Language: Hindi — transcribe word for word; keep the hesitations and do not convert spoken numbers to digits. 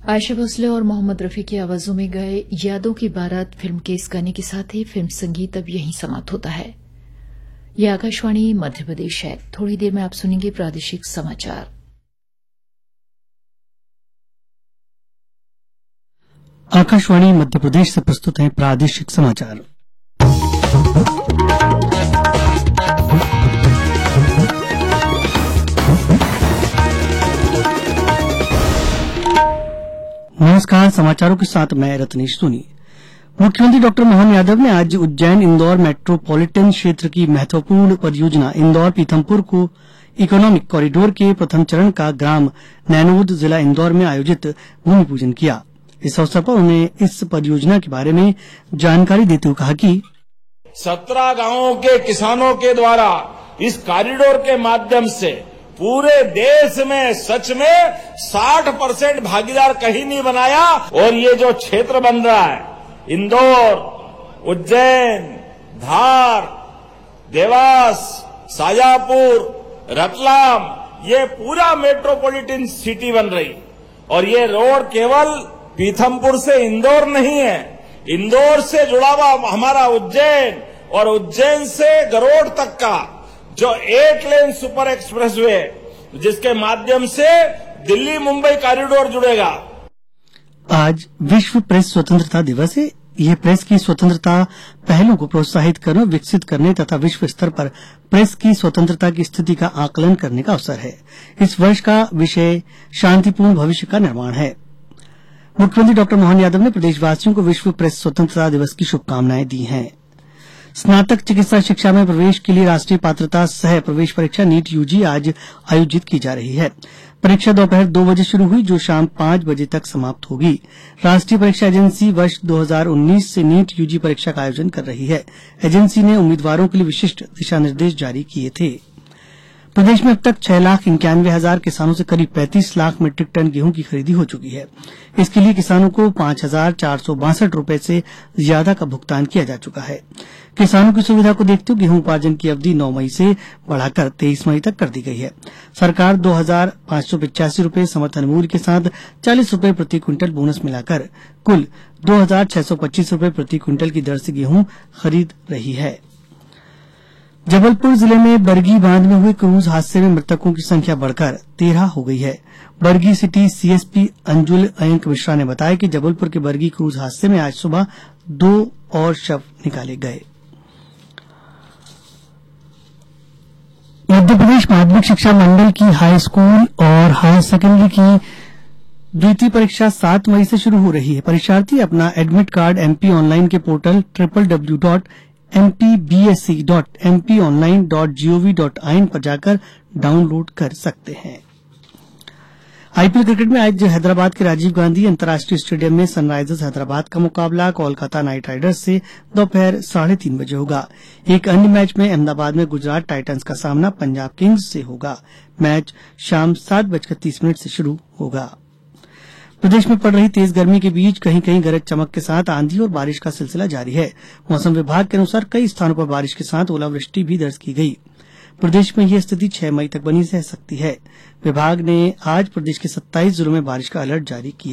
आशा भोसले और मोहम्मद रफी की आवाजों में गए यादों की बारात फिल्म के इस गाने के साथ ही फिल्म संगीत अब यहीं समाप्त होता है। यह आकाशवाणी मध्य प्रदेश है। थोड़ी देर में आप सुनेंगे प्रादेशिक समाचार। आकाशवाणी मध्य प्रदेश से प्रस्तुत हैं प्रादेशिक समाचार। नमस्कार, समाचारों के साथ मैं रत्नेश सोनी। मुख्यमंत्री डॉक्टर मोहन यादव ने आज उज्जैन इंदौर मेट्रोपॉलिटन क्षेत्र की महत्वपूर्ण परियोजना इंदौर पीथमपुर को इकोनॉमिक कॉरिडोर के प्रथम चरण का ग्राम नैनोद जिला इंदौर में आयोजित भूमि पूजन किया। इस अवसर पर उन्होंने इस परियोजना के बारे में जानकारी देते हुए कहा कि सत्रह गांवों के किसानों के द्वारा इस कॉरिडोर के माध्यम से पूरे देश में सच में साठ परसेंट भागीदार कहीं नहीं बनाया। और ये जो क्षेत्र बन रहा है इंदौर, उज्जैन, धार, देवास, शाजापुर, रतलाम, ये पूरा मेट्रोपॉलिटन सिटी बन रही। और ये रोड केवल पीथमपुर से इंदौर नहीं है, इंदौर से जुड़ा हुआ हमारा उज्जैन और उज्जैन से गरोड़ तक का जो एट लेन सुपर एक्सप्रेसवे जिसके माध्यम से दिल्ली मुंबई कॉरिडोर जुड़ेगा। आज विश्व प्रेस स्वतंत्रता दिवस है। यह प्रेस की स्वतंत्रता पहलों को प्रोत्साहित करने, विकसित करने तथा विश्व स्तर पर प्रेस की स्वतंत्रता की स्थिति का आकलन करने का अवसर है। इस वर्ष का विषय शांतिपूर्ण भविष्य का निर्माण है। मुख्यमंत्री डॉक्टर मोहन यादव ने प्रदेशवासियों को विश्व प्रेस स्वतंत्रता दिवस की शुभकामनाएं दी हैं। स्नातक चिकित्सा शिक्षा में प्रवेश के लिए राष्ट्रीय पात्रता सह प्रवेश परीक्षा नीट यूजी आज आयोजित की जा रही है। परीक्षा दोपहर दो बजे शुरू हुई, जो शाम पांच बजे तक समाप्त होगी। राष्ट्रीय परीक्षा एजेंसी वर्ष दो हज़ार उन्नीस से नीट यूजी परीक्षा का आयोजन कर रही है। एजेंसी ने उम्मीदवारों के लिए विशिष्ट दिशा निर्देश जारी किए थे। प्रदेश में अब तक छह लाख इक्यानवे हजार किसानों से करीब पैंतीस लाख मीट्रिक टन गेहूं की खरीदी हो चुकी है। इसके लिए किसानों को पांच हजार चार सौ बासठ रूपये से ज्यादा का भुगतान किया जा चुका है। किसानों की सुविधा को देखते हुए गेहूं उपार्जन की अवधि नौ मई से बढ़ाकर तेईस मई तक कर दी गई है। सरकार दो हजार पांच सौ पिचासी रूपये समर्थन मूल्य के साथ चालीस रूपये प्रति क्विंटल बोनस मिलाकर कुल दो हजार छह सौ पच्चीस रूपये प्रति क्विंटल की दर से गेहूं खरीद रही है। जबलपुर जिले में बरगी बांध में हुए क्रूज हादसे में मृतकों की संख्या बढ़कर तेरह हो गई है। बरगी सिटी सीएसपी अंजुल अयंक मिश्रा ने बताया कि जबलपुर के बरगी क्रूज हादसे में आज सुबह दो और शव निकाले गए। मध्य प्रदेश माध्यमिक शिक्षा मंडल की हाई स्कूल और हायर सेकेंडरी की द्वितीय परीक्षा सात मई से शुरू हो रही है। परीक्षार्थी अपना एडमिट कार्ड एमपी ऑनलाइन के portal triple W dot एमपीबीएससी dot MP online dot gov dot in पर जाकर डाउनलोड कर सकते हैं। आईपीएल क्रिकेट में आज हैदराबाद के राजीव गांधी अंतर्राष्ट्रीय स्टेडियम में सनराइजर्स हैदराबाद का मुकाबला कोलकाता नाइट राइडर्स से दोपहर साढ़े तीन बजे होगा। एक अन्य मैच में अहमदाबाद में गुजरात टाइटंस का सामना पंजाब किंग्स से होगा। मैच शाम सात बजकर तीस मिनट से शुरू होगा। प्रदेश में पड़ रही तेज गर्मी के बीच कहीं कहीं गरज चमक के साथ आंधी और बारिश का सिलसिला जारी है। मौसम विभाग के अनुसार कई स्थानों पर बारिश के साथ ओलावृष्टि भी दर्ज की गई। प्रदेश में यह स्थिति छह मई तक बनी रह सकती है। विभाग ने आज प्रदेश के सत्ताईस जिलों में बारिश का अलर्ट जारी किया।